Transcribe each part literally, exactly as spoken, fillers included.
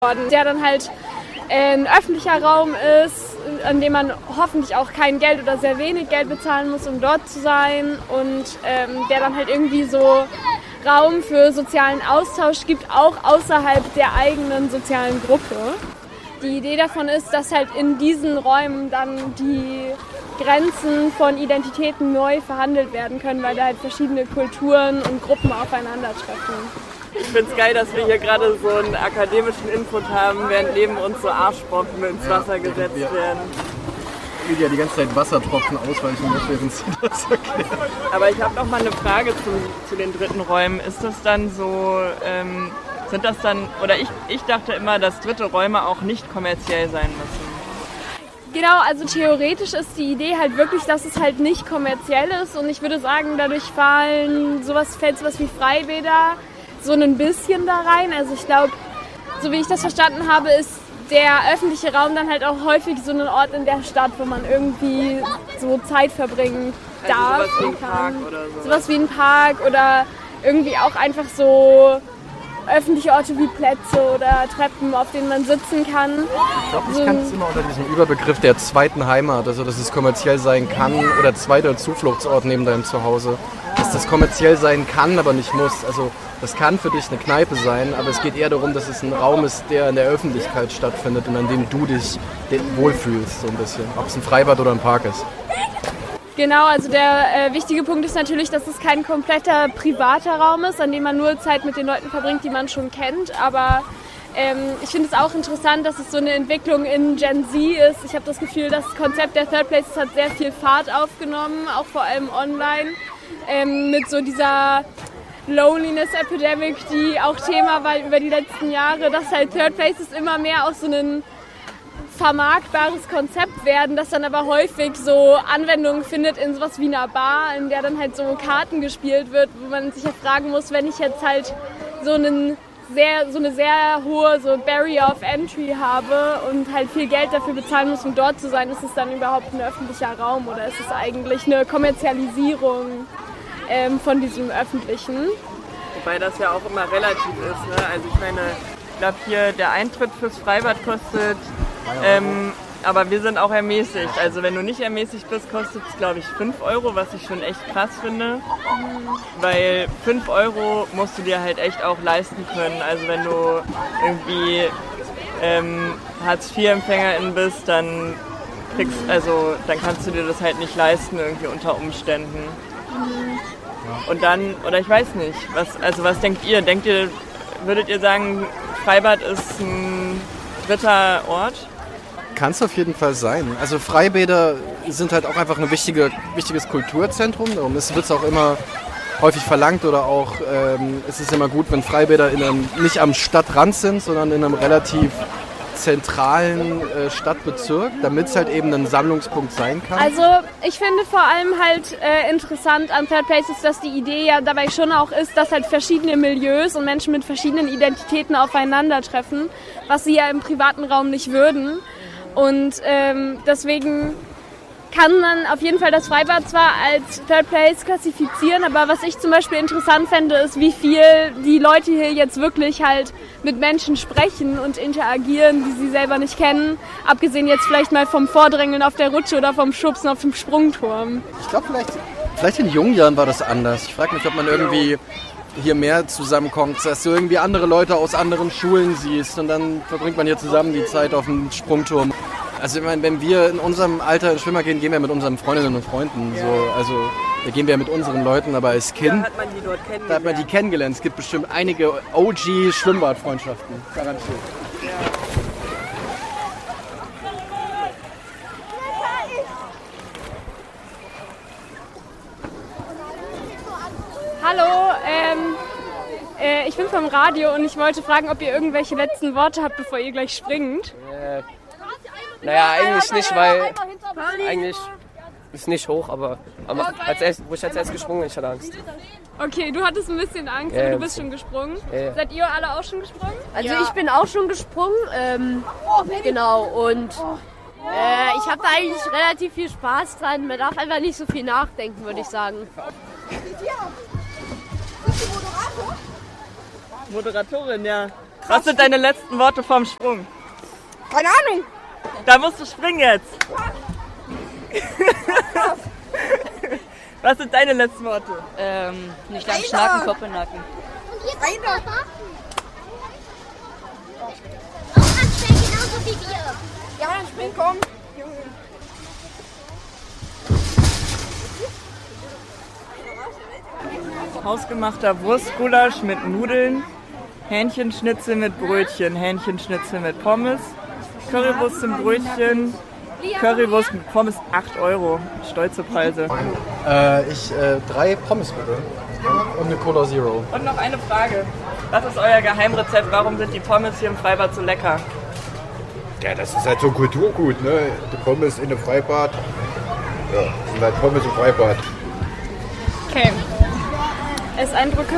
der dann halt ein öffentlicher Raum ist, an dem man hoffentlich auch kein Geld oder sehr wenig Geld bezahlen muss, um dort zu sein und ähm, der dann halt irgendwie so Raum für sozialen Austausch gibt, auch außerhalb der eigenen sozialen Gruppe. Die Idee davon ist, dass halt in diesen Räumen dann die Grenzen von Identitäten neu verhandelt werden können, weil da halt verschiedene Kulturen und Gruppen aufeinandertreffen. Ich finde es geil, dass wir hier gerade so einen akademischen Input haben, während neben uns so Arschbomben ins Wasser gesetzt ja. werden. Ja, die ganze Zeit Wassertropfen ausweichen muss, während sie das erklärt. Aber ich habe noch mal eine Frage zu, zu den dritten Räumen. Ist das dann so, ähm, sind das dann, oder ich, ich dachte immer, dass dritte Räume auch nicht kommerziell sein müssen. Genau, also theoretisch ist die Idee halt wirklich, dass es halt nicht kommerziell ist und ich würde sagen, dadurch fallen sowas, fällt sowas wie Freibäder so ein bisschen da rein. Also ich glaube, so wie ich das verstanden habe, ist der öffentliche Raum dann halt auch häufig so ein Ort in der Stadt, wo man irgendwie so Zeit verbringen darf. Also sowas wie ein Park oder so. Sowas wie ein Park oder irgendwie auch einfach so öffentliche Orte wie Plätze oder Treppen, auf denen man sitzen kann. Ich glaube, ich kann es immer unter diesem Überbegriff der zweiten Heimat, also dass es kommerziell sein kann oder zweiter Zufluchtsort neben deinem Zuhause. Dass das kommerziell sein kann, aber nicht muss. Also das kann für dich eine Kneipe sein, aber es geht eher darum, dass es ein Raum ist, der in der Öffentlichkeit stattfindet und an dem du dich wohlfühlst, so ein bisschen. Ob es ein Freibad oder ein Park ist. Genau, also der äh, wichtige Punkt ist natürlich, dass es kein kompletter privater Raum ist, an dem man nur Zeit mit den Leuten verbringt, die man schon kennt. Aber ähm, ich finde es auch interessant, dass es so eine Entwicklung in Gen Z ist. Ich habe das Gefühl, das Konzept der Third Places hat sehr viel Fahrt aufgenommen, auch vor allem online, ähm, mit so dieser Loneliness Epidemic, die auch Thema war über die letzten Jahre, dass halt Third Places immer mehr auch so ein vermarktbares Konzept werden, das dann aber häufig so Anwendungen findet in sowas wie einer Bar, in der dann halt so Karten gespielt wird, wo man sich ja fragen muss, wenn ich jetzt halt so, einen sehr, so eine sehr hohe so Barrier of Entry habe und halt viel Geld dafür bezahlen muss, um dort zu sein, ist es dann überhaupt ein öffentlicher Raum oder ist es eigentlich eine Kommerzialisierung ähm, von diesem Öffentlichen? Wobei das ja auch immer relativ ist, ne? Also ich meine, ich glaube hier der Eintritt fürs Freibad kostet Ähm, aber wir sind auch ermäßigt. Also wenn du nicht ermäßigt bist, kostet es glaube ich fünf Euro, was ich schon echt krass finde. Weil fünf Euro musst du dir halt echt auch leisten können. Also wenn du irgendwie ähm, Hartz vier Empfängerin bist, dann kriegst, also dann kannst du dir das halt nicht leisten irgendwie unter Umständen. Und dann, oder ich weiß nicht, was, also was denkt ihr? Denkt ihr, würdet ihr sagen, Freibad ist ein dritter Ort? Kann es auf jeden Fall sein. Also Freibäder sind halt auch einfach ein wichtige, wichtiges Kulturzentrum. Darum wird es auch immer häufig verlangt oder auch ähm, es ist immer gut, wenn Freibäder in einem, nicht am Stadtrand sind, sondern in einem relativ zentralen äh, Stadtbezirk, damit es halt eben ein Sammlungspunkt sein kann. Also ich finde vor allem halt äh, interessant an Third Places, dass die Idee ja dabei schon auch ist, dass halt verschiedene Milieus und Menschen mit verschiedenen Identitäten aufeinandertreffen, was sie ja im privaten Raum nicht würden. Und ähm, deswegen kann man auf jeden Fall das Freibad zwar als Third Place klassifizieren, aber was ich zum Beispiel interessant fände, ist, wie viel die Leute hier jetzt wirklich halt mit Menschen sprechen und interagieren, die sie selber nicht kennen, abgesehen jetzt vielleicht mal vom Vordrängeln auf der Rutsche oder vom Schubsen auf dem Sprungturm. Ich glaube, vielleicht, vielleicht in jungen Jahren war das anders. Ich frage mich, ob man irgendwie hier mehr zusammenkommt, dass du irgendwie andere Leute aus anderen Schulen siehst und dann verbringt man hier zusammen die Zeit auf dem Sprungturm. Also ich meine, wenn wir in unserem Alter ins Schwimmer gehen, gehen wir mit unseren Freundinnen und Freunden. Ja. So, also da gehen wir mit unseren Leuten, aber als Kind, da hat man die dort kennengelernt. Da hat man die kennengelernt. Es gibt bestimmt einige O G-Schwimmbadfreundschaften, garantiert. Ja. Hallo, ähm, äh, ich bin vom Radio und ich wollte fragen, ob ihr irgendwelche letzten Worte habt, bevor ihr gleich springt. Äh, naja, eigentlich nicht, weil eigentlich ist nicht hoch, aber, aber als erst, wo ich als erstes gesprungen bin, ich hatte Angst. Okay, du hattest ein bisschen Angst, ja, aber du bist schon gesprungen. Ja. Seid ihr alle auch schon gesprungen? Also ja. Ich bin auch schon gesprungen, ähm, genau, und äh, ich habe da eigentlich relativ viel Spaß dran. Man darf einfach nicht so viel nachdenken, würde ich sagen. Moderatorin, ja. Was sind deine letzten Worte vorm Sprung? Keine Ahnung. Da musst du springen jetzt. Was sind deine letzten Worte? Ähm, nicht lang schnacken, Kopf in den Nacken. Und jetzt weiter. Auch anstellen, genauso wie wir. Ja, dann spring, komm. Hausgemachter Wurstgulasch mit Nudeln, Hähnchenschnitzel mit Brötchen, Hähnchenschnitzel mit Pommes, Currywurst im Brötchen, Currywurst mit Pommes acht Euro. Stolze Preise. Äh, ich, äh, drei Pommes bitte. Und eine Cola Zero. Und noch eine Frage. Was ist euer Geheimrezept? Warum sind die Pommes hier im Freibad so lecker? Ja, das ist halt so Kulturgut, ne? Die Pommes in einem Freibad. Ja, das sind halt Pommes im Freibad. Okay. Esseindrücke?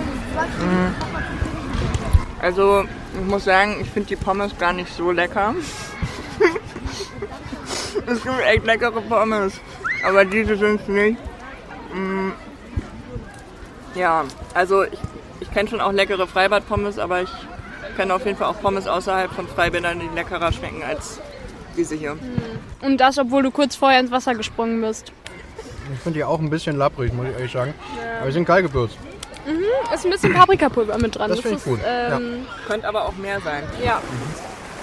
Also, ich muss sagen, ich finde die Pommes gar nicht so lecker. Es gibt echt leckere Pommes, aber diese sind es nicht. Ja, also ich, ich kenne schon auch leckere Freibad-Pommes, aber ich kenne auf jeden Fall auch Pommes außerhalb von Freibädern, die leckerer schmecken als diese hier. Und das, obwohl du kurz vorher ins Wasser gesprungen bist. Ich finde die auch ein bisschen labbrig, muss ich ehrlich sagen. Ja. Aber sie sind geil gewürzt. Mhm, ist ein bisschen Paprikapulver mit dran. Das, das finde ich gut. Ähm, ja. Könnte aber auch mehr sein. Ja. Mhm.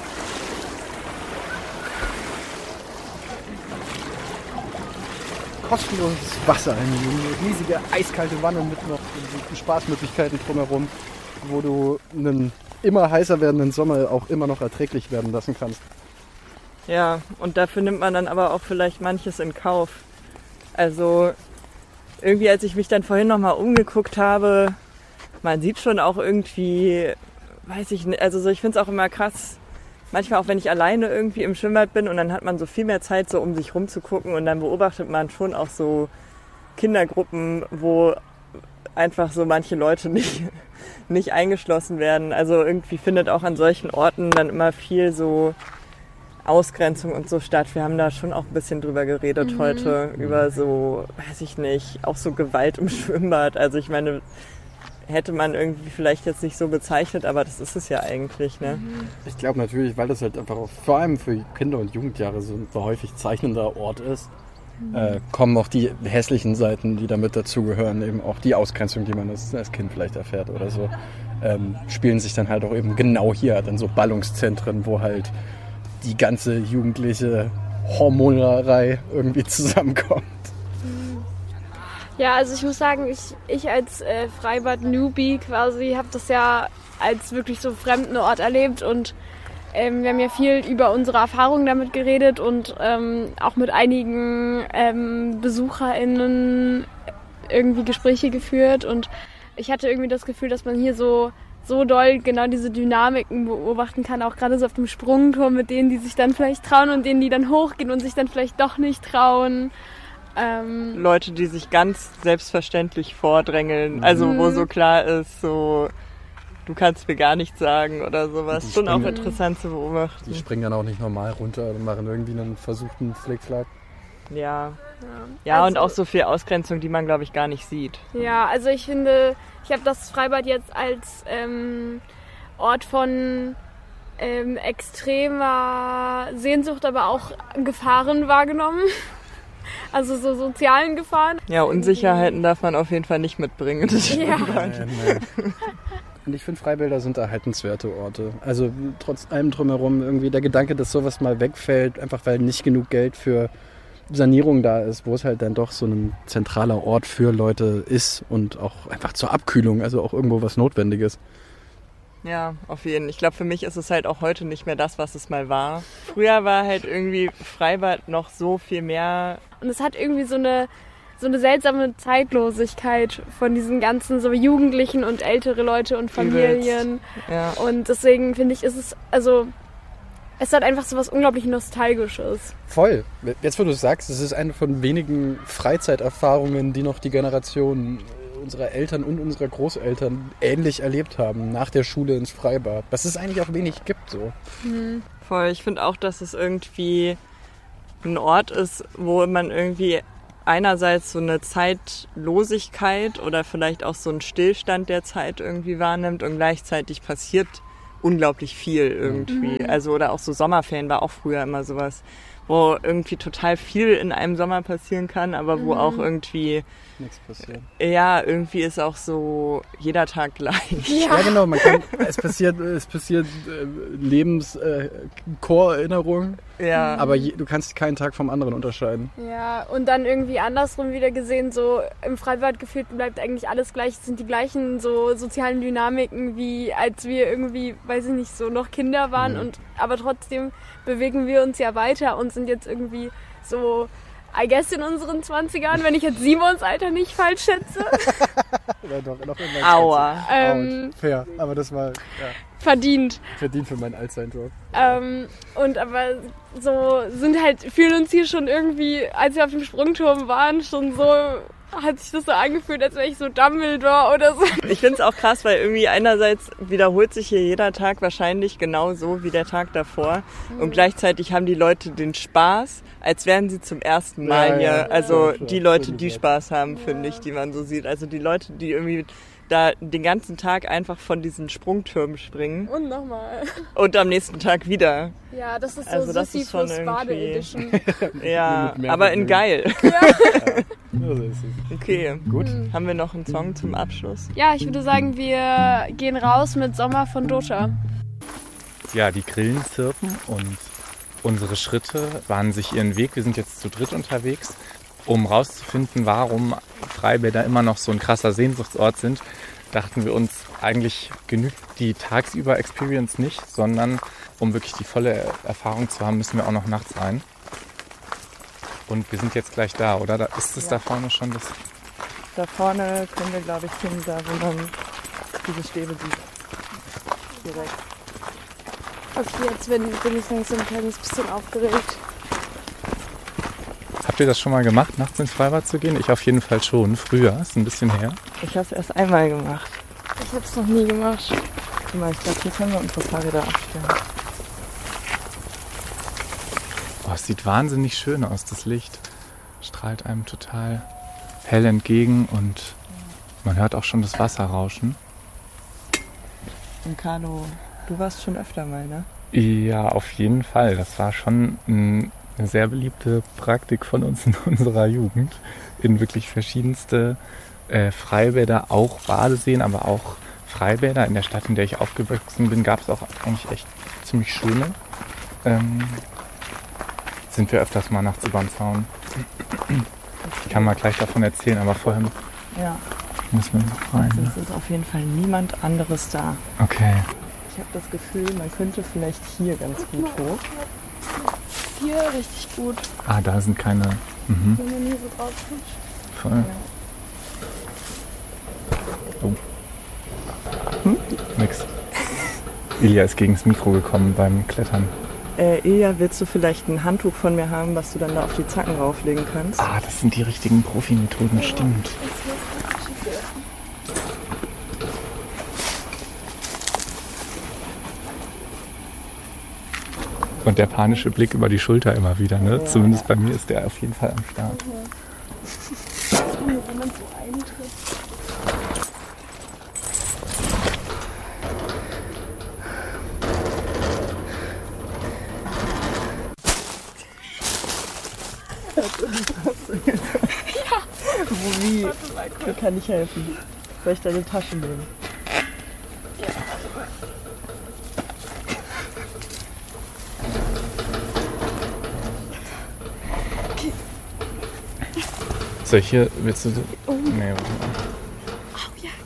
Kostenloses Wasser, eine riesige eiskalte Wanne mit noch Spaßmöglichkeiten drumherum, wo du einen immer heißer werdenden Sommer auch immer noch erträglich werden lassen kannst. Ja, und dafür nimmt man dann aber auch vielleicht manches in Kauf. Also irgendwie, als ich mich dann vorhin nochmal umgeguckt habe, man sieht schon auch irgendwie, weiß ich nicht, also so, ich finde es auch immer krass, manchmal auch wenn ich alleine irgendwie im Schwimmbad bin und dann hat man so viel mehr Zeit, so um sich rumzugucken und dann beobachtet man schon auch so Kindergruppen, wo einfach so manche Leute nicht, nicht eingeschlossen werden. Also irgendwie findet auch an solchen Orten dann immer viel so Ausgrenzung und so statt. Wir haben da schon auch ein bisschen drüber geredet mhm. heute, über so, weiß ich nicht, auch so Gewalt im Schwimmbad. Also ich meine, hätte man irgendwie vielleicht jetzt nicht so bezeichnet, aber das ist es ja eigentlich, ne? Ich glaube natürlich, weil das halt einfach auch vor allem für Kinder und Jugendjahre so ein häufig zeichnender Ort ist, mhm. äh, kommen auch die hässlichen Seiten, die damit dazugehören, eben auch die Ausgrenzung, die man als, als Kind vielleicht erfährt oder so, ähm, spielen sich dann halt auch eben genau hier, dann so Ballungszentren, wo halt die ganze jugendliche Hormonerei irgendwie zusammenkommt. Ja, also ich muss sagen, ich, ich als äh, Freibad-Newbie quasi habe das ja als wirklich so fremden Ort erlebt und ähm, wir haben ja viel über unsere Erfahrungen damit geredet und ähm, auch mit einigen ähm, BesucherInnen irgendwie Gespräche geführt und ich hatte irgendwie das Gefühl, dass man hier so so doll genau diese Dynamiken beobachten kann, auch gerade so auf dem Sprungturm mit denen, die sich dann vielleicht trauen und denen, die dann hochgehen und sich dann vielleicht doch nicht trauen. Ähm Leute, die sich ganz selbstverständlich vordrängeln, also wo so klar ist, so du kannst mir gar nichts sagen oder sowas. Schon auch interessant zu beobachten. Die springen dann auch nicht normal runter und machen irgendwie einen versuchten Flickflack. Ja, ja, ja also, und auch so viel Ausgrenzung, die man, glaube ich, gar nicht sieht. Ja, also ich finde, ich habe das Freibad jetzt als ähm, Ort von ähm, extremer Sehnsucht, aber auch Gefahren wahrgenommen. Also so sozialen Gefahren. Ja, Unsicherheiten darf man auf jeden Fall nicht mitbringen. Das ja. Und ich finde, Freibäder sind erhaltenswerte Orte. Also trotz allem drumherum irgendwie der Gedanke, dass sowas mal wegfällt, einfach weil nicht genug Geld für Sanierung da ist, wo es halt dann doch so ein zentraler Ort für Leute ist und auch einfach zur Abkühlung, also auch irgendwo was Notwendiges. Ja, auf jeden Fall. Ich glaube, für mich ist es halt auch heute nicht mehr das, was es mal war. Früher war halt irgendwie Freibad noch so viel mehr. Und es hat irgendwie so eine, so eine seltsame Zeitlosigkeit von diesen ganzen so Jugendlichen und ältere Leute und Familien. Ja. Und deswegen finde ich, ist es, also es hat einfach so was unglaublich Nostalgisches. Voll. Jetzt, wo du es sagst, es ist eine von wenigen Freizeiterfahrungen, die noch die Generation unserer Eltern und unserer Großeltern ähnlich erlebt haben, nach der Schule ins Freibad. Was es eigentlich auch wenig gibt, so. Mhm. Voll. Ich finde auch, dass es irgendwie ein Ort ist, wo man irgendwie einerseits so eine Zeitlosigkeit oder vielleicht auch so einen Stillstand der Zeit irgendwie wahrnimmt und gleichzeitig passiert unglaublich viel irgendwie. Mhm. Also oder auch so Sommerferien war auch früher immer sowas, wo irgendwie total viel in einem Sommer passieren kann, aber wo Mhm. auch irgendwie nichts passiert. Ja, irgendwie ist auch so jeder Tag gleich. Ja, ja genau, man kann, es passiert, es passiert äh, Lebens-Core-Erinnerungen, äh, ja. aber je, du kannst keinen Tag vom anderen unterscheiden. Ja, und dann irgendwie andersrum wieder gesehen, so im Freibad gefühlt bleibt eigentlich alles gleich, es sind die gleichen so sozialen Dynamiken, wie als wir irgendwie, weiß ich nicht, so noch Kinder waren, Mhm. und aber trotzdem bewegen wir uns ja weiter und sind jetzt irgendwie so, I guess in unseren zwanzigern, wenn ich jetzt Simons Alter nicht falsch schätze. Ja, doch, noch in meinen Aua. zwanzig. Ähm, Autsch. Fair, aber das war ja, verdient. verdient für meinen Altsein-Job. Ähm, und aber so sind halt, fühlen uns hier schon irgendwie, als wir auf dem Sprungturm waren, schon so, hat sich das so angefühlt, als wäre ich so Dumbledore oder so. Ich finde es auch krass, weil irgendwie einerseits wiederholt sich hier jeder Tag wahrscheinlich genau so wie der Tag davor. Mhm. Und gleichzeitig haben die Leute den Spaß, als wären sie zum ersten Mal Ja, hier. ja, Also ja, klar, die Leute, so die gesagt. Spaß haben, finde ich, die man so sieht. Also die Leute, die irgendwie da den ganzen Tag einfach von diesen Sprungtürmen springen Und nochmal. und am nächsten Tag wieder. Ja, das ist so Also das ist schon Sisyphus Bade irgendwie- Edition. Ja, Mit mehr aber in Vergnügen. geil. Ja, so ist es. Okay, Gut. Haben wir noch einen Song zum Abschluss? Ja, ich würde sagen, wir gehen raus mit Sommer von Dosha. Ja, die Grillen zirpen und unsere Schritte bahnen sich ihren Weg. Wir sind jetzt zu dritt unterwegs, um rauszufinden, warum Freibäder immer noch so ein krasser Sehnsuchtsort sind. Dachten wir uns, eigentlich genügt die tagsüber Experience nicht, sondern um wirklich die volle Erfahrung zu haben, müssen wir auch noch nachts rein. Und wir sind jetzt gleich da, oder? Da ist es Ja. da vorne schon das. Da vorne können wir, glaube ich, hin, da wo man diese Stäbe sieht. Direkt. Okay, jetzt bin, bin ich langsam ein kleines bisschen aufgeregt. Habt ihr das schon mal gemacht, nachts ins Freibad zu gehen? Ich auf jeden Fall schon. Früher, ist ein bisschen her. Ich habe es erst einmal gemacht. Ich habe es noch nie gemacht. Guck mal, ich glaube, hier können wir unsere Fahrräder abstellen. Oh, es sieht wahnsinnig schön aus, das Licht. Strahlt einem total hell entgegen und man hört auch schon das Wasser rauschen. Und Carlo, du warst schon öfter mal, ne? Ja, auf jeden Fall. Das war schon ein, eine sehr beliebte Praktik von uns in unserer Jugend. In wirklich verschiedenste äh, Freibäder, auch Badeseen, aber auch Freibäder. In der Stadt, in der ich aufgewachsen bin, gab es auch eigentlich echt ziemlich schöne. Ähm, sind wir öfters mal nachts über den Zaun. Ich kann mal gleich davon erzählen, aber vorher Ja. müssen wir noch rein. Es ist auf jeden Fall niemand anderes da. Okay. Ich habe das Gefühl, man könnte vielleicht hier ganz gut hoch. Hier richtig gut. Ah, da sind keine. Mhm. Wenn man hier so drauf rutscht. Voll. Oh. Hm? Nix. Ilja ist gegen das Mikro gekommen beim Klettern. Äh, Ilja, willst du vielleicht ein Handtuch von mir haben, was du dann da auf die Zacken rauflegen kannst? Ah, das sind die richtigen Profi-Methoden, stimmt. Und der panische Blick über die Schulter immer wieder, ne? Ja. Zumindest bei mir ist der auf jeden Fall am Start. Wenn man so eintritt. Wo, wie? Wie kann ich helfen? Soll ich deine Tasche nehmen? Soll ich hier, willst du... Oh. Nee, warte mal. Oh, ja.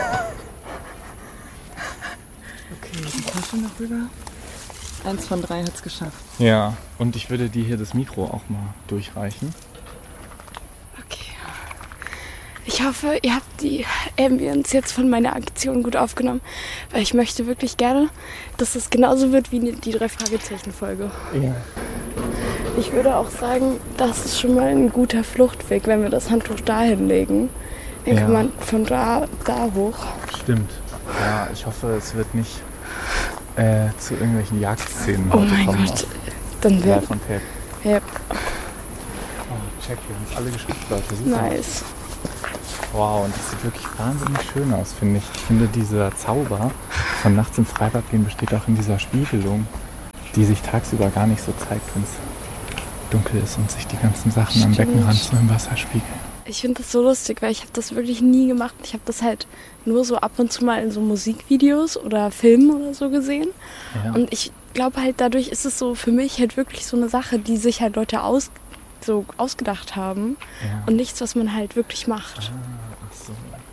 Okay, die Tasche noch rüber. Eins von drei hat's geschafft. Ja, und ich würde dir hier das Mikro auch mal durchreichen. Okay. Ich hoffe, ihr habt die Ambience jetzt von meiner Aktion gut aufgenommen, weil ich möchte wirklich gerne, dass es genauso wird wie die drei Fragezeichen-Folge. Ja. Ich würde auch sagen, das ist schon mal ein guter Fluchtweg, wenn wir das Handtuch da hinlegen. Dann Ja. kann man von da, da hoch. Stimmt. Ja, ich hoffe, es wird nicht äh, zu irgendwelchen Jagdszenen Oh heute mein kommen. Gott. Dann Ja, wäre... von Tape. Ja, Oh, check, wir haben es alle geschafft, Leute. Super. nice. Wow, und das sieht wirklich wahnsinnig schön aus, finde ich. Ich finde, dieser Zauber von nachts im Freibad gehen besteht auch in dieser Spiegelung, die sich tagsüber gar nicht so zeigt, wenn es dunkel ist und sich die ganzen Sachen Stimmt. am Beckenrand so im Wasser spiegeln. Ich finde das so lustig, weil ich habe das wirklich nie gemacht. Ich habe das halt nur so ab und zu mal in so Musikvideos oder Filmen oder so gesehen. Ja. Und ich glaube halt, dadurch ist es so für mich halt wirklich so eine Sache, die sich halt Leute aus, so ausgedacht haben ja. und nichts, was man halt wirklich macht. Ah, ach so.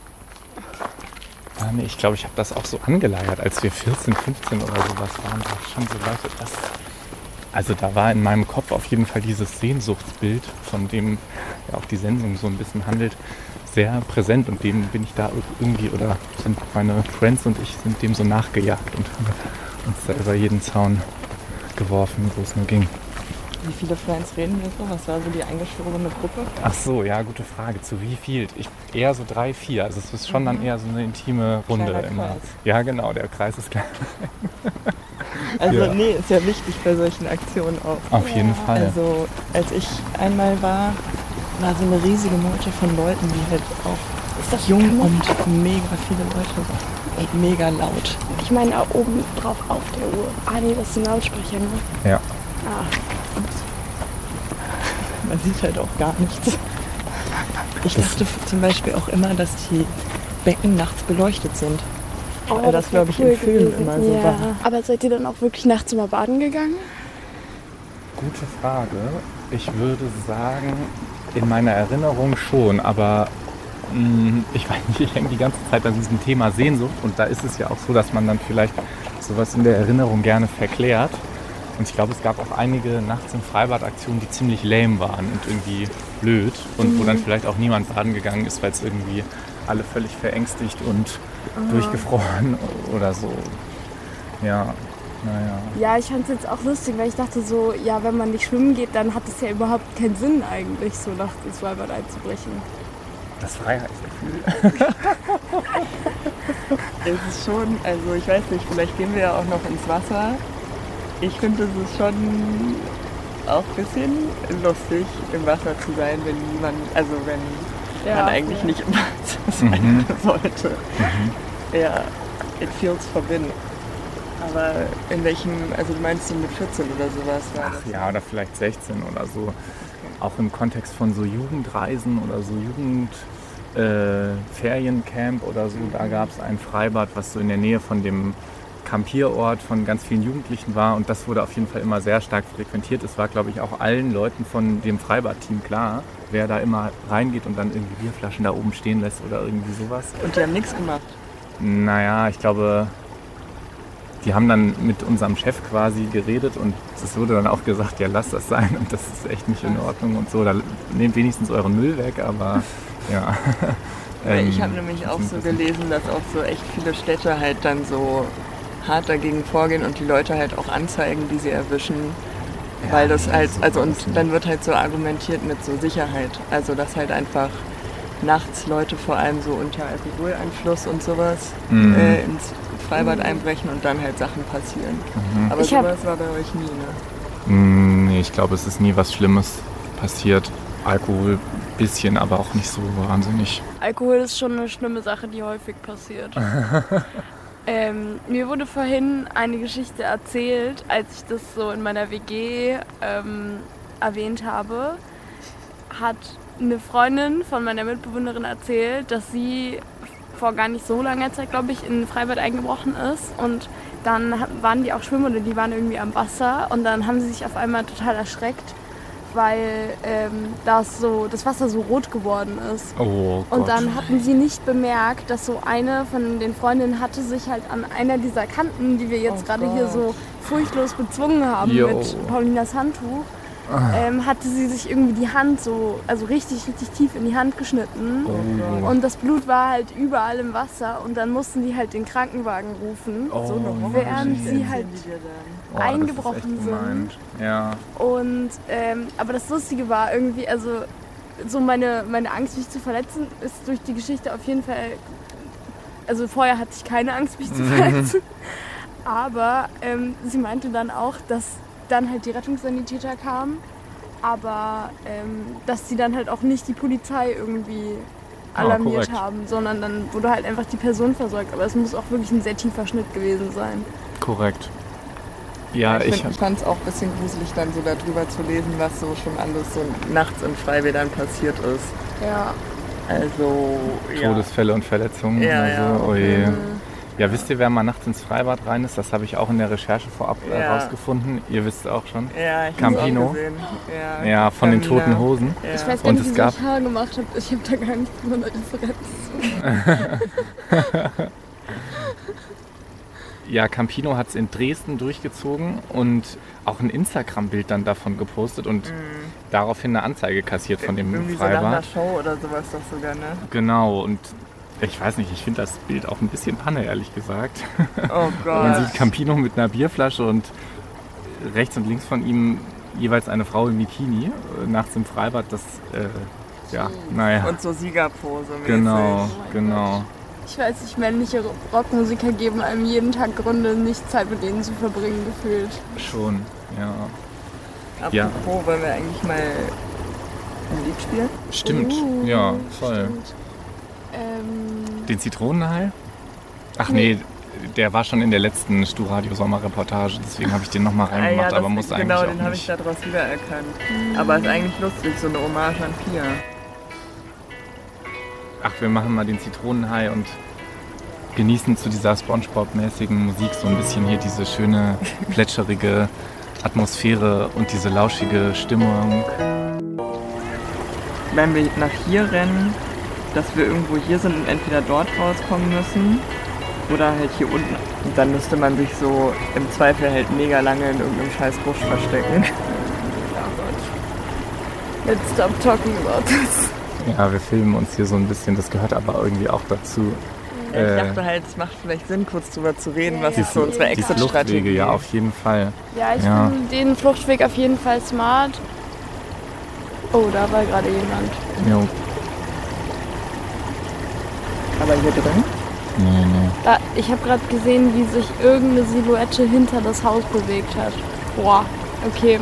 Ja, nee, ich glaube, ich habe das auch so angeleiert, als wir vierzehn, fünfzehn oder sowas waren. Auch schon so Leute, das... Also da war in meinem Kopf auf jeden Fall dieses Sehnsuchtsbild, von dem ja auch die Sendung so ein bisschen handelt, sehr präsent. Und dem bin ich da irgendwie, oder sind meine Friends und ich sind dem so nachgejagt und haben uns da über jeden Zaun geworfen, wo es nur ging. Wie viele Friends reden wir so? Was war so die eingeschworene Gruppe? Ach so, ja, gute Frage. Zu wie viel? Ich, eher so drei, vier. Also es ist schon mhm. dann eher so eine intime Runde. Immer. Ja, genau, der Kreis ist klein. Also ja. nee, ist ja wichtig bei solchen Aktionen auch. Auf jeden ja. Fall. Also als ich einmal war, war so eine riesige Meute von Leuten, die halt auch ist das jung und mega viele Leute und mega laut. Ich meine da oben drauf auf der Uhr. Ah nee, das ist ein Lautsprecher, ne? Ja. Ah. Man sieht halt auch gar nichts. Ich dachte zum Beispiel auch immer, dass die Becken nachts beleuchtet sind. Oh, Weil das, das glaube ich, cool in Filmen gewesen. immer so ja. war. Aber seid ihr dann auch wirklich nachts immer baden gegangen? Gute Frage. Ich würde sagen, in meiner Erinnerung schon, aber mh, ich weiß nicht, ich hänge die ganze Zeit an diesem Thema Sehnsucht und da ist es ja auch so, dass man dann vielleicht sowas in der Erinnerung gerne verklärt. Und ich glaube, es gab auch einige nachts im Freibad Aktionen, die ziemlich lame waren und irgendwie blöd und mhm. wo dann vielleicht auch niemand baden gegangen ist, weil es irgendwie alle völlig verängstigt und Aha. durchgefroren oder so. Ja, naja. Ja, ich fand es jetzt auch lustig, weil ich dachte so, ja, wenn man nicht schwimmen geht, dann hat es ja überhaupt keinen Sinn eigentlich, so nachts ins Freibad einzubrechen. Das Freiheitsgefühl. Es ist schon, also ich weiß nicht, vielleicht gehen wir ja auch noch ins Wasser. Ich finde, es ist schon auch ein bisschen lustig, im Wasser zu sein, wenn niemand, also wenn ja, man eigentlich ja. nicht im Wasser sein mhm. sollte. Mhm. Ja, it feels forbidden. Aber in welchem, also meinst du mit vierzehn oder sowas? War Ach das ja, oder vielleicht sechzehn oder so. Okay. Auch im Kontext von so Jugendreisen oder so Jugendferiencamp äh, oder so, da gab es ein Freibad, was so in der Nähe von dem Campierort von ganz vielen Jugendlichen war und das wurde auf jeden Fall immer sehr stark frequentiert. Es war, glaube ich, auch allen Leuten von dem Freibad-Team klar, wer da immer reingeht und dann irgendwie Bierflaschen da oben stehen lässt oder irgendwie sowas. Und die haben nichts gemacht? Naja, ich glaube, die haben dann mit unserem Chef quasi geredet und es wurde dann auch gesagt, ja, lasst das sein und das ist echt nicht in Ordnung und so. Da nehmt wenigstens euren Müll weg, aber ja. ähm, ich habe nämlich auch so gelesen, dass auch so echt viele Städte halt dann so hart dagegen vorgehen und die Leute halt auch anzeigen, die sie erwischen, ja, weil das halt, also und dann wird halt so argumentiert mit so Sicherheit, also dass halt einfach nachts Leute vor allem so unter Alkoholeinfluss und sowas mhm. äh, ins Freibad mhm. einbrechen und dann halt Sachen passieren. Mhm. Aber ich sowas war bei euch nie, ne? Nee, ich glaube, es ist nie was Schlimmes passiert. Alkohol ein bisschen, aber auch nicht so wahnsinnig. Alkohol ist schon eine schlimme Sache, die häufig passiert. Ähm, mir wurde vorhin eine Geschichte erzählt, als ich das so in meiner W G ähm, erwähnt habe, hat eine Freundin von meiner Mitbewohnerin erzählt, dass sie vor gar nicht so langer Zeit, glaube ich, in ein Freibad eingebrochen ist und dann waren die auch schwimmen oder die waren irgendwie am Wasser und dann haben sie sich auf einmal total erschreckt, weil ähm, das, so, das Wasser so rot geworden ist. Oh Gott. Und dann hatten sie nicht bemerkt, dass so eine von den Freundinnen hatte sich halt an einer dieser Kanten, die wir jetzt oh gerade hier so furchtlos bezwungen haben Yo. mit Paulinas Handtuch, ähm, hatte sie sich irgendwie die Hand so, also richtig, richtig tief in die Hand geschnitten. Oh. Und das Blut war halt überall im Wasser und dann mussten die halt den Krankenwagen rufen, oh, so während sie halt oh, eingebrochen sind. Ja. Und ähm, aber das Lustige war irgendwie, also so meine, meine Angst, mich zu verletzen, ist durch die Geschichte auf jeden Fall, also vorher hatte ich keine Angst, mich zu verletzen, aber ähm, sie meinte dann auch, dass dann halt die Rettungssanitäter kamen, aber ähm, dass sie dann halt auch nicht die Polizei irgendwie alarmiert Ah, haben, sondern dann wurde halt einfach die Person versorgt. Aber es muss auch wirklich ein sehr tiefer Schnitt gewesen sein. Korrekt. Ja, ich, ich, find, ich fand es auch ein bisschen gruselig, dann so darüber zu lesen, was so schon alles so nachts in Freibädern passiert ist. Ja. Also, ja. Todesfälle und Verletzungen Ja, oder so. ja. Oh je. Mhm. Ja, wisst ihr, wer mal nachts ins Freibad rein ist? Das habe ich auch in der Recherche vorab äh, Ja. rausgefunden. Ihr wisst auch schon. Ja, ich Campino. hab's auch gesehen. Ja, Ja, von den Camina. Toten Hosen. Ja. Ich weiß gar Und nicht, es wie gab ich Haar gemacht habe. Ich habe da gar nicht so eine Referenz. Ja, Campino hat es in Dresden durchgezogen und auch ein Instagram-Bild dann davon gepostet und Mhm. daraufhin eine Anzeige kassiert von dem Irgendwie so nach einer Freibad. Show oder sowas doch sogar, ne? Genau, und ich weiß nicht, ich finde das Bild auch ein bisschen Panne, ehrlich gesagt. Oh Gott. Man sieht Campino mit einer Bierflasche und rechts und links von ihm jeweils eine Frau im Bikini, äh, nachts im Freibad, das, äh, ja, naja. Und so Siegerpose mäßig. Genau, genau. Ich weiß nicht, männliche Rockmusiker geben einem jeden Tag Gründe, nicht Zeit mit denen zu verbringen, gefühlt. Schon, ja. Apropos, Ja. wollen wir eigentlich mal ein Lied spielen? Stimmt, Uh, ja, voll. Ähm, Den Zitronenhai? Ach nee, der war schon in der letzten Stu-Radio-Sommerreportage, deswegen habe ich den nochmal Ah, reingemacht, ja, aber das, musste genau, eigentlich den auch habe ich nicht. daraus wiedererkannt. Mhm. Aber ist eigentlich lustig, so eine Hommage an Pia. Ach, wir machen mal den Zitronenhai und genießen zu dieser Spongebob-mäßigen Musik so ein bisschen hier diese schöne, plätscherige Atmosphäre und diese lauschige Stimmung. Wenn wir nach hier rennen, dass wir irgendwo hier sind und entweder dort rauskommen müssen oder halt hier unten. Und dann müsste man sich so im Zweifel halt mega lange in irgendeinem scheiß Busch verstecken. let's stop talking about this. Ja, wir filmen uns hier so ein bisschen, das gehört aber irgendwie auch dazu. Ja, ich dachte halt, es macht vielleicht Sinn, kurz drüber zu reden, was die, ist so unsere die Fluchtwege, Exit-Strategie. ja, auf jeden Fall. Ja, ich ja. finde den Fluchtweg auf jeden Fall smart. Oh, da war gerade jemand. Jo. Aber hier drin? Nee, nee. Da, ich habe gerade gesehen, wie sich irgendeine Silhouette hinter das Haus bewegt hat. Boah, okay.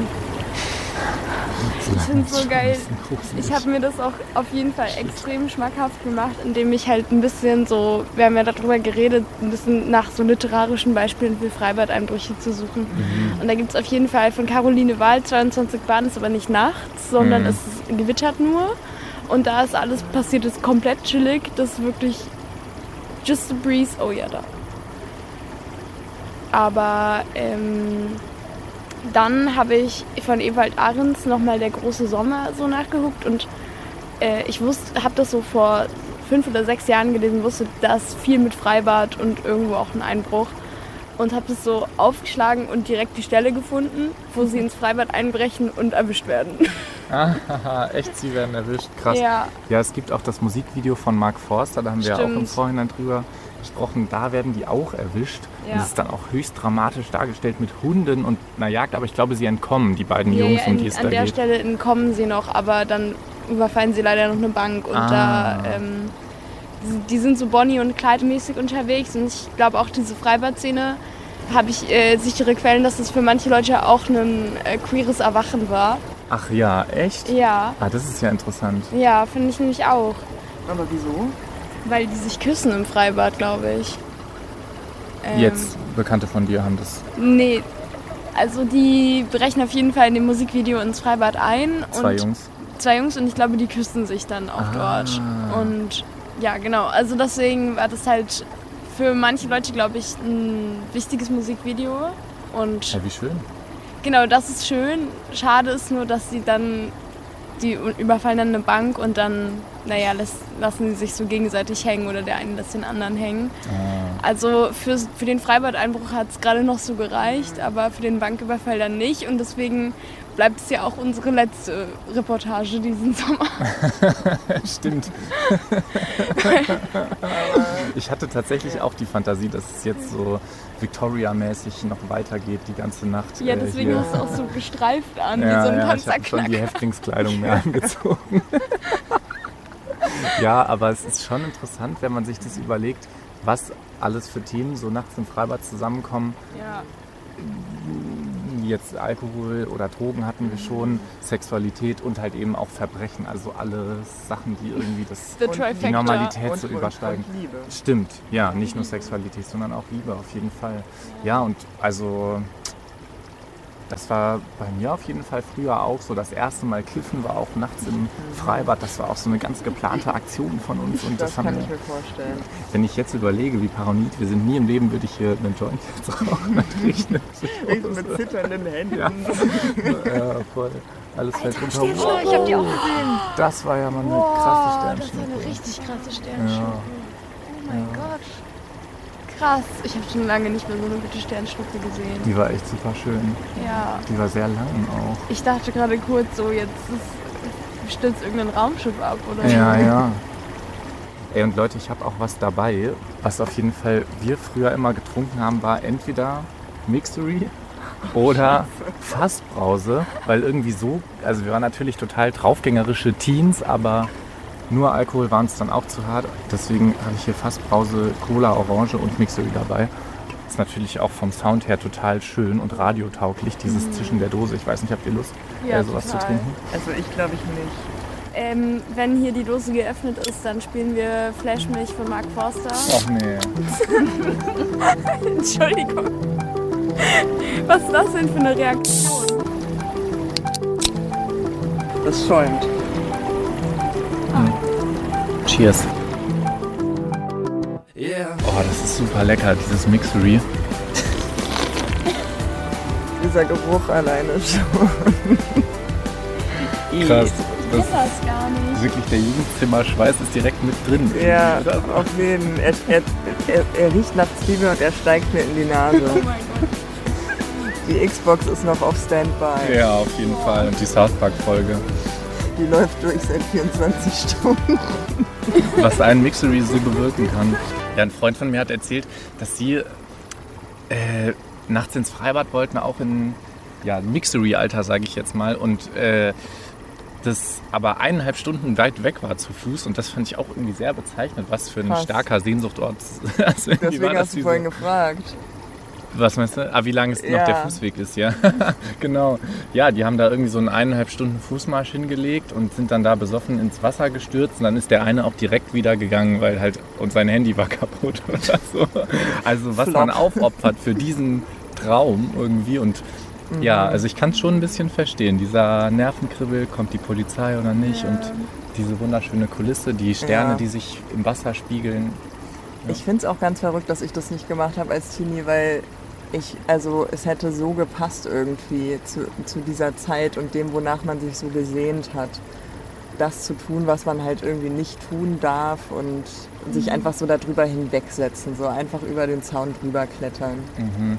Ich finde es so geil. Ich habe mir das auch auf jeden Fall extrem schmackhaft gemacht, indem ich halt ein bisschen so, wir haben ja darüber geredet, ein bisschen nach so literarischen Beispielen für Freibadeinbrüche zu suchen. Mhm. Und da gibt es auf jeden Fall von Caroline Wahl zweiundzwanzig Bahn, ist aber nicht nachts, sondern Mhm. es ist gewittert nur. Und da ist alles passiert, ist komplett chillig, das ist wirklich just a breeze. Oh ja, da. Aber ähm, dann habe ich von Ewald Ahrens nochmal Der große Sommer so nachgeguckt und äh, ich wusste, habe das so vor fünf oder sechs Jahren gelesen, wusste, dass viel mit Freibad und irgendwo auch ein Einbruch und habe das so aufgeschlagen und direkt die Stelle gefunden, wo sie ins Freibad einbrechen und erwischt werden. Ah, echt, sie werden erwischt. Krass. Ja. Ja, es gibt auch das Musikvideo von Mark Forster, da haben wir ja auch im Stimmt. Vorhinein drüber gesprochen. Da werden die auch erwischt. Ja. Und es ist dann auch höchst dramatisch dargestellt mit Hunden und einer Jagd. Aber ich glaube, sie entkommen, die beiden Ja, Jungs, ja, um die in, es an da der geht. Stelle entkommen sie noch, aber dann überfallen sie leider noch eine Bank und Ah. da ähm, die sind so Bonnie und Clyde mäßig unterwegs und ich glaube auch diese Freibad-Szene habe ich äh, sichere Quellen, dass es für manche Leute auch ein äh, queeres Erwachen war. Ach ja, echt? Ja, Ah, das ist ja interessant. ja, finde ich nämlich auch. Aber wieso? Weil die sich küssen im Freibad, glaube ich. Ähm, Jetzt, Bekannte von dir haben das. Nee, also die brechen auf jeden Fall in dem Musikvideo ins Freibad ein. Zwei und Jungs. Zwei Jungs und ich glaube, die küssen sich dann auch Ah. dort. Und ja, genau. Also deswegen war das halt für manche Leute, glaube ich, ein wichtiges Musikvideo. Und Ja, wie schön. genau, das ist schön. Schade ist nur, dass sie dann, die überfallen dann eine Bank und dann, naja, lässt, lassen sie sich so gegenseitig hängen oder der eine lässt den anderen hängen. Ah. Also für, für den Freibadeinbruch hat es gerade noch so gereicht, aber für den Banküberfall dann nicht. Und deswegen bleibt es ja auch unsere letzte Reportage diesen Sommer. Stimmt. Ich hatte tatsächlich auch die Fantasie, dass es jetzt so Victoria-mäßig noch weitergeht die ganze Nacht. Ja, äh, deswegen hier. hast du auch so gestreift an, ja, wie so ein ja, ich habe schon die Panzerknacker. Häftlingskleidung mehr angezogen. Ja, aber es ist schon interessant, wenn man sich das überlegt, was alles für Themen so nachts im Freibad zusammenkommen. Ja. jetzt Alkohol oder Drogen hatten wir schon, Sexualität und halt eben auch Verbrechen, also alle Sachen, die irgendwie das, die Normalität zu so übersteigen. Und Liebe. Stimmt, ja, nicht nur Sexualität, sondern auch Liebe auf jeden Fall. Ja, und also das war bei mir auf jeden Fall früher auch so. Das erste Mal kiffen war auch nachts im Freibad. Das war auch so eine ganz geplante Aktion von uns. Und das, das kann haben wir, ich mir vorstellen. Wenn ich jetzt überlege, wie paranoid wir sind, nie im Leben würde ich hier einen Joint jetzt rauchen. Natürlich nicht. Mit zitternden Händen. Ja, ja voll. Alles fällt runter. Wow. Ich hab die auch gesehen. Das war ja mal eine wow, krasse Sternschnuppe. Das war eine richtig krasse Sternschnuppe. Ja. Oh mein ja. Gott. Krass. Ich habe schon lange nicht mehr so eine gute Sternschnuppe gesehen. Die war echt super schön. Ja. Die war sehr lang auch. Ich dachte gerade kurz so, jetzt ist, stürzt irgendein Raumschiff ab oder so. Ja, ja. Ey, und Leute, ich habe auch was dabei, was auf jeden Fall wir früher immer getrunken haben, war entweder Mixery oder Fassbrause, weil irgendwie so, also wir waren natürlich total draufgängerische Teens, aber nur Alkohol war uns dann auch zu hart. Deswegen habe ich hier Fassbrause, Cola, Orange und Mixery dabei. Ist natürlich auch vom Sound her total schön und radiotauglich, dieses mhm. Zwischen der Dose. Ich weiß nicht, habt ihr Lust, ja, äh, sowas total. zu trinken? Also ich glaube ich nicht. Ähm, wenn hier die Dose geöffnet ist, dann spielen wir Flashmilch von Mark Forster. Ach nee. Entschuldigung. Was ist das denn für eine Reaktion? Das schäumt. Hm. Cheers. Oh, das ist super lecker, dieses Mixery. Dieser Geruch alleine schon. Krass. Ich kenne das gar nicht. Wirklich, der Jugendzimmerschweiß ist direkt mit drin. Ja, auf jeden Fall. Er, er, er, er riecht nach Zwiebel und er steigt mir in die Nase. Oh mein Gott. Die Xbox ist noch auf Standby. Ja, auf jeden Fall. Und die South Park-Folge. Die läuft durch seit vierundzwanzig Stunden. Was ein Mixery so bewirken kann. Ja, ein Freund von mir hat erzählt, dass sie äh, nachts ins Freibad wollten, auch in ja, Mixery-Alter, sage ich jetzt mal. Und äh, das aber eineinhalb Stunden weit weg war zu Fuß. Und das fand ich auch irgendwie sehr bezeichnend, was für ein Krass. starker Sehnsuchtort. Also Deswegen hast du vorhin so gefragt. Was meinst du? Ah, wie lang es ja. noch der Fußweg ist, ja. Genau. Ja, die haben da irgendwie so einen eineinhalb Stunden Fußmarsch hingelegt und sind dann da besoffen ins Wasser gestürzt. Und dann ist der eine auch direkt wieder gegangen, weil halt und sein Handy war kaputt oder so. Also was Flop. man aufopfert für diesen Traum irgendwie. Und mhm. ja, also ich kann es schon ein bisschen verstehen. Dieser Nervenkribbel, kommt die Polizei oder nicht? Ja. Und diese wunderschöne Kulisse, die Sterne, ja. die sich im Wasser spiegeln. Ja. Ich finde es auch ganz verrückt, dass ich das nicht gemacht habe als Teenie, weil ich, also es hätte so gepasst irgendwie zu, zu dieser Zeit und dem, wonach man sich so gesehnt hat. Das zu tun, was man halt irgendwie nicht tun darf und mhm. sich einfach so darüber hinwegsetzen, so einfach über den Zaun drüber klettern. Mhm.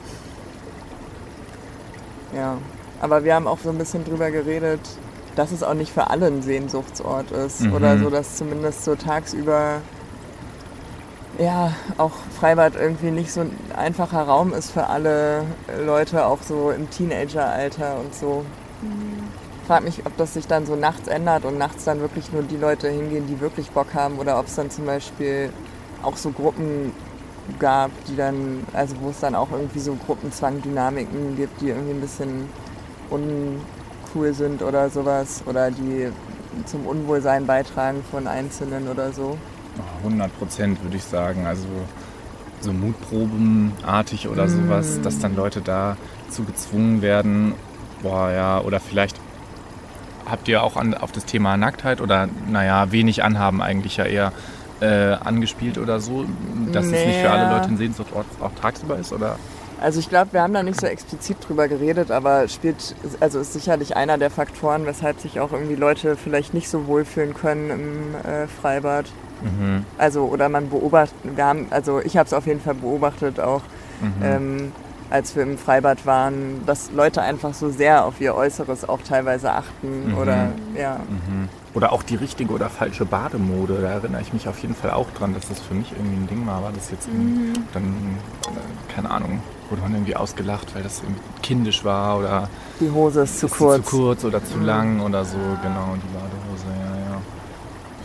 Ja, aber wir haben auch so ein bisschen drüber geredet, dass es auch nicht für alle ein Sehnsuchtsort ist mhm. oder so, dass zumindest so tagsüber ja, auch Freibad irgendwie nicht so ein einfacher Raum ist für alle Leute, auch so im Teenageralter und so. Mhm. Ich frage mich, ob das sich dann so nachts ändert und nachts dann wirklich nur die Leute hingehen, die wirklich Bock haben oder ob es dann zum Beispiel auch so Gruppen gab, die dann, also wo es dann auch irgendwie so Gruppenzwang-Dynamiken gibt, die irgendwie ein bisschen uncool sind oder sowas oder die zum Unwohlsein beitragen von Einzelnen oder so. hundert Prozent würde ich sagen, also so Mutprobenartig oder mm. sowas, dass dann Leute dazu gezwungen werden, boah ja, oder vielleicht habt ihr auch an, auf das Thema Nacktheit oder naja, wenig anhaben eigentlich ja eher äh, angespielt oder so, dass nee. es nicht für alle Leute ein Sehnsuchtort auch tagsüber ist, oder? Also ich glaube, wir haben da nicht so explizit drüber geredet, aber spielt, also ist sicherlich einer der Faktoren, weshalb sich auch irgendwie Leute vielleicht nicht so wohlfühlen können im äh, Freibad. Mhm. Also, oder man beobachtet, wir haben, also ich habe es auf jeden Fall beobachtet auch, mhm. ähm, als wir im Freibad waren, dass Leute einfach so sehr auf ihr Äußeres auch teilweise achten mhm. oder, ja. Mhm. Oder auch die richtige oder falsche Bademode, da erinnere ich mich auf jeden Fall auch dran, dass das für mich irgendwie ein Ding war, war das jetzt mhm. dann, äh, keine Ahnung, wurde man irgendwie ausgelacht, weil das irgendwie kindisch war oder die Hose ist zu ist kurz. zu kurz oder zu mhm. lang oder so, genau, die Badehose, ja, ja.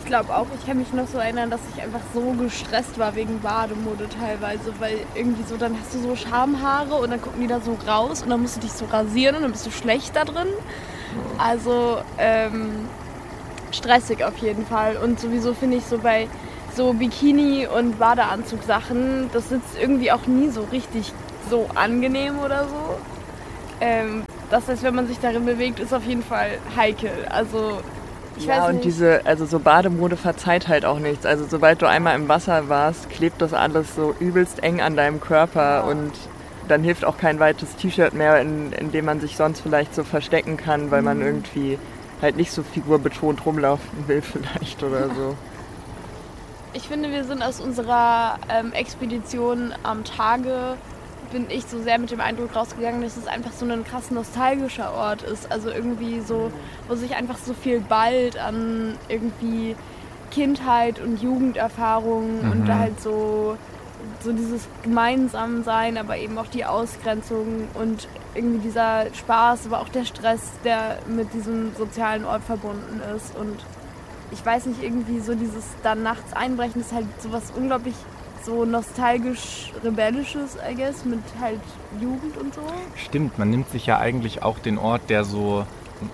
Ich glaube auch, ich kann mich noch so erinnern, dass ich einfach so gestresst war wegen Bademode teilweise, weil irgendwie so, dann hast du so Schamhaare und dann gucken die da so raus und dann musst du dich so rasieren und dann bist du schlecht da drin. Also ähm, stressig auf jeden Fall und sowieso finde ich so bei so Bikini- und Badeanzugsachen, das sitzt irgendwie auch nie so richtig so angenehm oder so. Ähm, das heißt, wenn man sich darin bewegt, ist auf jeden Fall heikel. Also ich ja, weiß und nicht. diese, also so Bademode verzeiht halt auch nichts. Also sobald du einmal im Wasser warst, klebt das alles so übelst eng an deinem Körper ja. und dann hilft auch kein weites T-Shirt mehr, in, in dem man sich sonst vielleicht so verstecken kann, weil mhm. man irgendwie halt nicht so figurbetont rumlaufen will vielleicht oder so. Ich finde, wir sind aus unserer ähm, Expedition am Tage, bin ich so sehr mit dem Eindruck rausgegangen, dass es einfach so ein krass nostalgischer Ort ist. Also irgendwie so, wo sich einfach so viel ballt an irgendwie Kindheit und Jugenderfahrungen mhm. und da halt so, so dieses Gemeinsamsein, aber eben auch die Ausgrenzung und irgendwie dieser Spaß, aber auch der Stress, der mit diesem sozialen Ort verbunden ist. Und ich weiß nicht, irgendwie so dieses dann nachts einbrechen ist halt sowas unglaublich so nostalgisch rebellisches, I guess, mit halt Jugend und so. Stimmt, man nimmt sich ja eigentlich auch den Ort, der so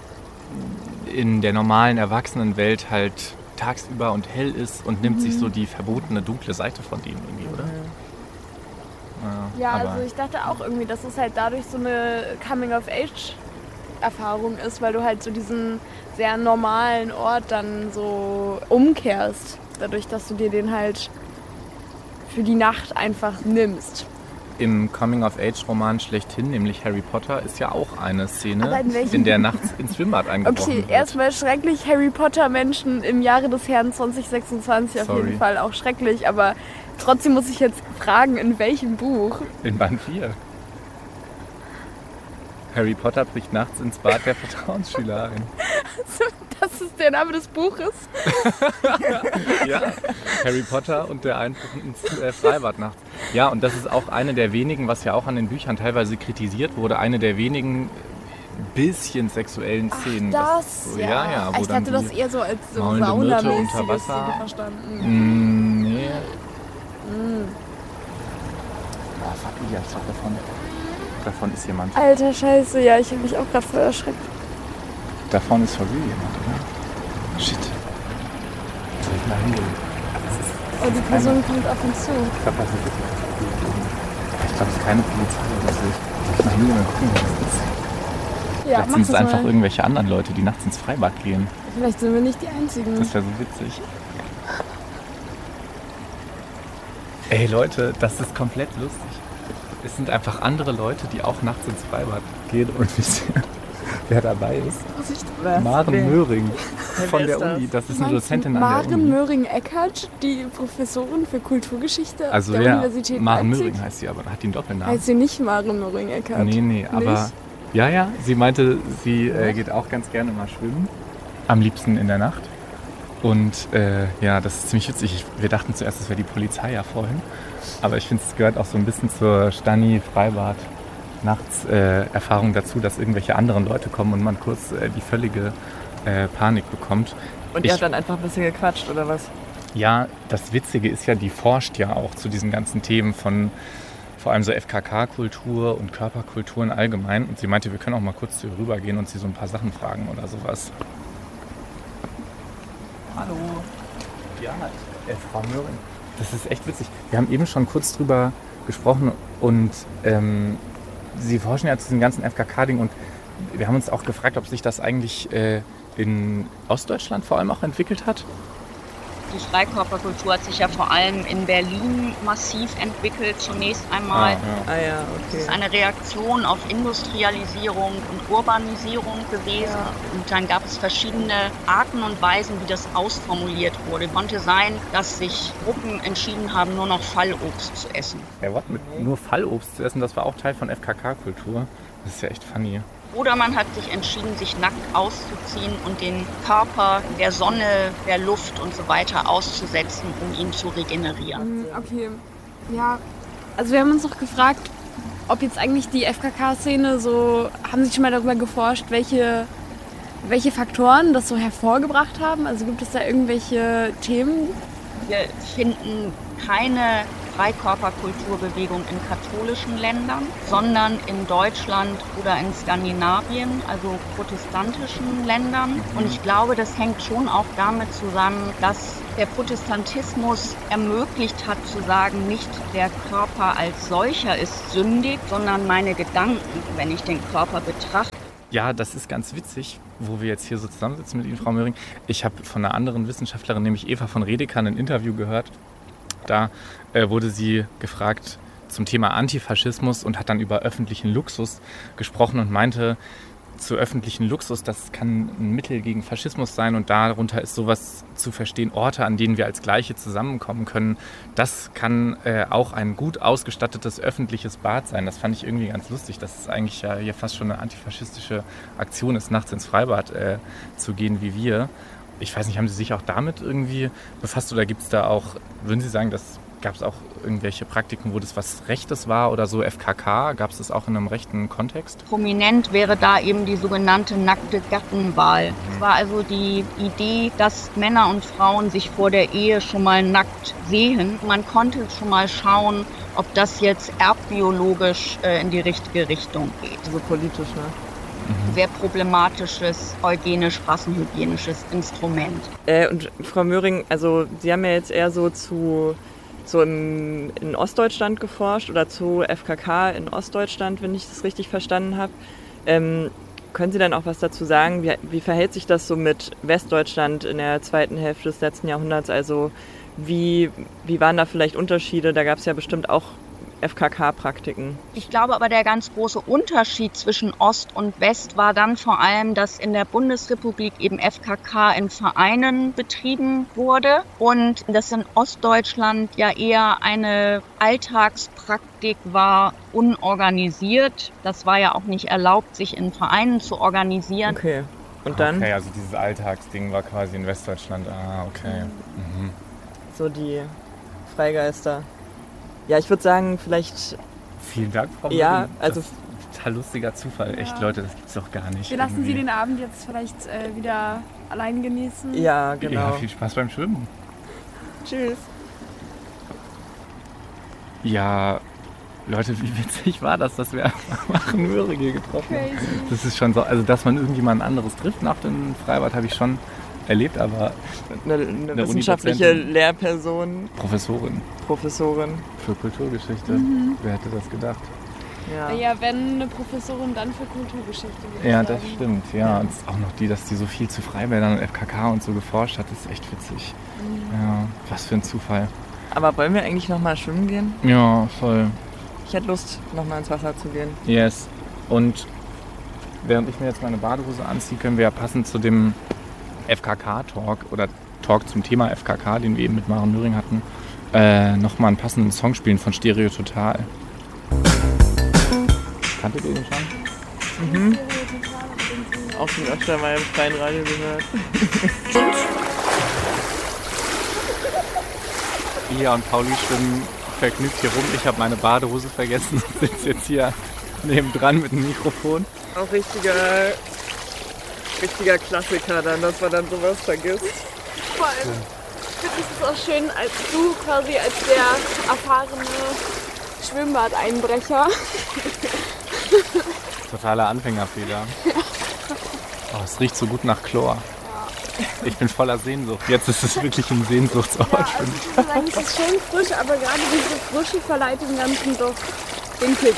in der normalen Erwachsenenwelt halt tagsüber und hell ist und nimmt mhm. sich so die verbotene dunkle Seite von dem irgendwie, oder? Ja, ja also ich dachte auch irgendwie, dass es halt dadurch so eine Coming-of-Age-Erfahrung ist, weil du halt so diesen sehr normalen Ort dann so umkehrst, dadurch, dass du dir den halt für die Nacht einfach nimmst. Im Coming-of-Age-Roman schlechthin, nämlich Harry Potter, ist ja auch eine Szene, in, in der nachts ins Schwimmbad eingebrochen okay, wird. Okay, erstmal schrecklich Harry Potter-Menschen im Jahre des Herrn zwanzig sechsundzwanzig Sorry. Auf jeden Fall auch schrecklich, aber trotzdem muss ich jetzt fragen, in welchem Buch? In Band vier. Harry Potter bricht nachts ins Bad der Vertrauensschüler ein. Das ist der Name des Buches? Ja, Harry Potter und der Einbruch ins äh, Freibad nachts. Ja, und das ist auch eine der wenigen, was ja auch an den Büchern teilweise kritisiert wurde, eine der wenigen bisschen sexuellen Szenen. Ach, das, so, ja. ja, ja wo ich dann hatte das eher so als so Saunamäßige unter Wasser verstanden. Mm, nee. Mm. Oh, fuck, ja, ich sag davon. Davon ist jemand. Alter Scheiße, ja, ich habe mich auch gerade voll erschreckt. Da vorne ist for real jemand, oder? Shit. Soll ich mal hingehen? Oh, die Person kommt auf uns zu. Ich glaube, das ist wirklich. Ich glaube, es ist keine Polizei oder so. Soll ich mal hingehen und gucken, was das ist? Ja, vielleicht sind es einfach mal. irgendwelche anderen Leute, die nachts ins Freibad gehen. Vielleicht sind wir nicht die Einzigen. Das wäre so witzig. Ey Leute, das ist komplett lustig. Es sind einfach andere Leute, die auch nachts ins Freibad gehen und wisst ihr, wer dabei ist? Was? Maren Wer? Möhring von der das? Uni. Das ist eine Meinst Dozentin Maren an der Uni. Möhring-Eckert, die Professorin für Kulturgeschichte Also der ja, Universität Maren Leipzig? Möhring heißt sie, aber hat die einen Doppelnamen. Heißt sie nicht Maren Möhring-Eckert? Nee, nee, aber ja, ja, sie meinte, sie äh, geht auch ganz gerne mal schwimmen. Am liebsten in der Nacht. Und äh, ja, das ist ziemlich witzig. Ich, wir dachten zuerst, das wäre die Polizei ja vorhin. Aber ich finde, es gehört auch so ein bisschen zur Stani-Freibad-Nachts-Erfahrung äh, dazu, dass irgendwelche anderen Leute kommen und man kurz äh, die völlige äh, Panik bekommt. Und ihr habt dann einfach ein bisschen gequatscht, oder was? Ja, das Witzige ist ja, die forscht ja auch zu diesen ganzen Themen von vor allem so F K K-Kultur und Körperkulturen allgemein. Und sie meinte, wir können auch mal kurz zu ihr rübergehen und sie so ein paar Sachen fragen oder sowas. Hallo. Ja, äh, Frau Möhring. Das ist echt witzig. Wir haben eben schon kurz drüber gesprochen und ähm, Sie forschen ja zu diesem ganzen F K K-Ding und wir haben uns auch gefragt, ob sich das eigentlich äh, in Ostdeutschland vor allem auch entwickelt hat. Die Freikörperkultur hat sich ja vor allem in Berlin massiv entwickelt, zunächst einmal. Ah, ja. Ah, ja, okay. Es ist eine Reaktion auf Industrialisierung und Urbanisierung gewesen. Ja. Und dann gab es verschiedene Arten und Weisen, wie das ausformuliert wurde. Es konnte sein, dass sich Gruppen entschieden haben, nur noch Fallobst zu essen. Ja, was? Mit nur Fallobst zu essen, das war auch Teil von F K K-Kultur. Das ist ja echt funny. Oder man hat sich entschieden, sich nackt auszuziehen und den Körper der Sonne, der Luft und so weiter auszusetzen, um ihn zu regenerieren. Okay, ja. Also wir haben uns noch gefragt, ob jetzt eigentlich die F K K-Szene so, haben Sie schon mal darüber geforscht, welche welche Faktoren das so hervorgebracht haben? Also gibt es da irgendwelche Themen? Wir finden keine Freikörperkulturbewegung in katholischen Ländern, sondern in Deutschland oder in Skandinavien, also protestantischen Ländern. Und ich glaube, das hängt schon auch damit zusammen, dass der Protestantismus ermöglicht hat zu sagen, nicht der Körper als solcher ist sündig, sondern meine Gedanken, wenn ich den Körper betrachte. Ja, das ist ganz witzig, wo wir jetzt hier so zusammensitzen mit Ihnen, Frau Möhring. Ich habe von einer anderen Wissenschaftlerin, nämlich Eva von Redekan, ein Interview gehört. Da äh, wurde sie gefragt zum Thema Antifaschismus und hat dann über öffentlichen Luxus gesprochen und meinte, zu öffentlichen Luxus, das kann ein Mittel gegen Faschismus sein und darunter ist sowas zu verstehen, Orte, an denen wir als Gleiche zusammenkommen können. Das kann äh, auch ein gut ausgestattetes öffentliches Bad sein. Das fand ich irgendwie ganz lustig, dass es eigentlich ja hier fast schon eine antifaschistische Aktion ist, nachts ins Freibad äh, zu gehen wie wir. Ich weiß nicht, haben Sie sich auch damit irgendwie befasst oder gibt es da auch, würden Sie sagen, dass gab es auch irgendwelche Praktiken, wo das was Rechtes war oder so F K K? Gab es das auch in einem rechten Kontext? Prominent wäre da eben die sogenannte nackte Gattenwahl. Es war also die Idee, dass Männer und Frauen sich vor der Ehe schon mal nackt sehen. Man konnte schon mal schauen, ob das jetzt erbbiologisch äh, in die richtige Richtung geht. Also politisch, ne? Mhm. Sehr problematisches, eugenisch-rassenhygienisches Instrument. Äh, und Frau Möhring, also Sie haben ja jetzt eher so zu so im, in Ostdeutschland geforscht oder zu F K K in Ostdeutschland, wenn ich das richtig verstanden habe. Ähm, können Sie dann auch was dazu sagen? Wie, wie verhält sich das so mit Westdeutschland in der zweiten Hälfte des letzten Jahrhunderts? Also wie, wie waren da vielleicht Unterschiede? Da gab es ja bestimmt auch F K K-Praktiken. Ich glaube aber, der ganz große Unterschied zwischen Ost und West war dann vor allem, dass in der Bundesrepublik eben F K K in Vereinen betrieben wurde und dass in Ostdeutschland ja eher eine Alltagspraktik war, unorganisiert. Das war ja auch nicht erlaubt, sich in Vereinen zu organisieren. Okay, und dann? Okay, also dieses Alltagsding war quasi in Westdeutschland. Ah, okay. Mhm. So die Freigeister. Ja, ich würde sagen, vielleicht... Vielen Dank, Frau Möhring. Ja, also... Total lustiger Zufall. Echt, Leute, das gibt's doch gar nicht. Wir lassen irgendwie. Sie den Abend jetzt vielleicht äh, wieder allein genießen. Ja, genau. Ja, viel Spaß beim Schwimmen. Tschüss. Ja, Leute, wie witzig war das, dass wir einfach Möhring hier getroffen haben. Crazy. Das ist schon so, also dass man irgendjemand anderes trifft nach dem Freibad, habe ich schon erlebt, aber eine, eine, eine wissenschaftliche Lehrperson. Professorin. Professorin. Für Kulturgeschichte. Mhm. Wer hätte das gedacht? Ja. ja, wenn eine Professorin, dann für Kulturgeschichte. Ja, das stimmt. Ja, ja. Und auch noch die, dass die so viel zu Freibädern und F K K und so geforscht hat, ist echt witzig. Mhm. Ja, was für ein Zufall. Aber wollen wir eigentlich nochmal schwimmen gehen? Ja, voll. Ich hätte Lust, nochmal ins Wasser zu gehen. Yes. Und während ich mir jetzt meine Badehose anziehe, können wir ja passend zu dem F K K-Talk oder Talk zum Thema F K K, den wir eben mit Maren Möhring hatten, äh, nochmal einen passenden Song spielen von Stereo Total. Kanntet ihr den schon? Mhm. Auch schon öfter mal im freien Radio gehört. Ia und Pauli schwimmen vergnügt hier rum. Ich habe meine Badehose vergessen und sitze jetzt hier nebendran mit dem Mikrofon. Auch richtiger, richtiger Klassiker dann, dass man dann sowas vergisst. Vor allem, ich finde es auch schön, als du quasi als der erfahrene Schwimmbadeinbrecher. Totaler Anfängerfehler. Oh, es riecht so gut nach Chlor. Ich bin voller Sehnsucht. Jetzt ist es wirklich ein Sehnsuchtsort. Ja, also ich würde sagen, es ist schön frisch, aber gerade diese Frische verleiht dem ganzen doch den Kick.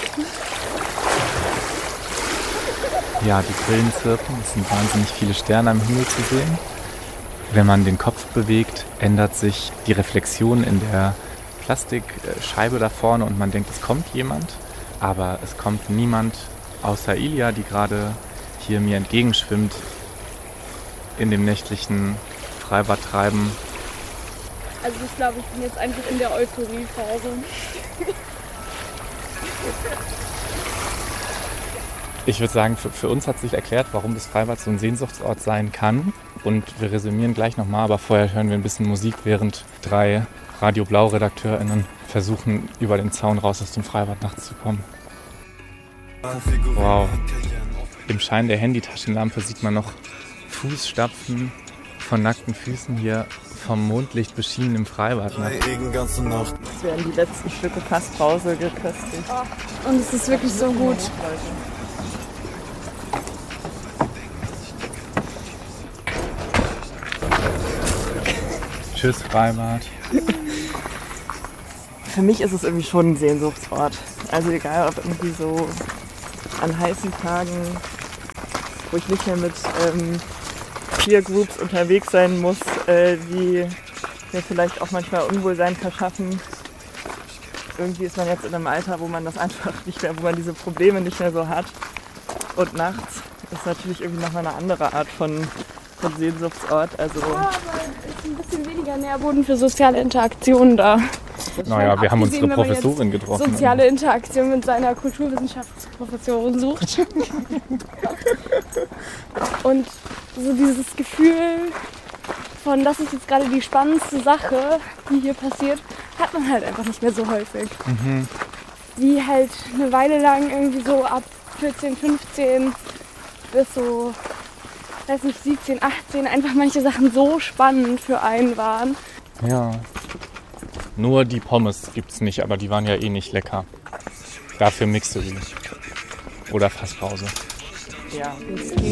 Ja, die Grillen zirpen. Es sind wahnsinnig viele Sterne am Himmel zu sehen. Wenn man den Kopf bewegt, ändert sich die Reflexion in der Plastikscheibe da vorne und man denkt, es kommt jemand. Aber es kommt niemand außer Ilia, die gerade hier mir entgegenschwimmt in dem nächtlichen Freibadtreiben. Also ich glaube, ich bin jetzt einfach in der Euphorie-Phase. Ich würde sagen, für, für uns hat sich erklärt, warum das Freibad so ein Sehnsuchtsort sein kann. Und wir resümieren gleich nochmal, aber vorher hören wir ein bisschen Musik, während drei Radio Blau-RedakteurInnen versuchen, über den Zaun raus aus dem Freibad nachts zu kommen. Wow. Im Schein der Handytaschenlampe sieht man noch Fußstapfen von nackten Füßen hier vom Mondlicht beschienen im Freibad. Ne? Es werden die letzten Stücke Fassbrause geköstigt. Und es ist wirklich so gut. Tschüss, Freibad. Für mich ist es irgendwie schon ein Sehnsuchtsort. Also egal, ob irgendwie so an heißen Tagen, wo ich nicht mehr mit ähm, Peer Groups unterwegs sein muss, äh, die mir vielleicht auch manchmal Unwohlsein verschaffen. Irgendwie ist man jetzt in einem Alter, wo man das einfach nicht mehr, wo man diese Probleme nicht mehr so hat. Und nachts ist natürlich irgendwie nochmal eine andere Art von, von Sehnsuchtsort. Also ja, aber es ist ein bisschen weniger Nährboden für soziale Interaktionen da. Naja, wir haben unsere Professorin getroffen. Soziale Interaktion mit seiner Kulturwissenschaftsprofessorin sucht. Und so dieses Gefühl von, das ist jetzt gerade die spannendste Sache, die hier passiert, hat man halt einfach nicht mehr so häufig. Mhm. Wie halt eine Weile lang irgendwie so ab vierzehn, fünfzehn bis so, weiß nicht, siebzehn, achtzehn einfach manche Sachen so spannend für einen waren. Ja. Nur die Pommes gibt's nicht, aber die waren ja eh nicht lecker. Dafür Mixery. Oder Fassbrause. Ja.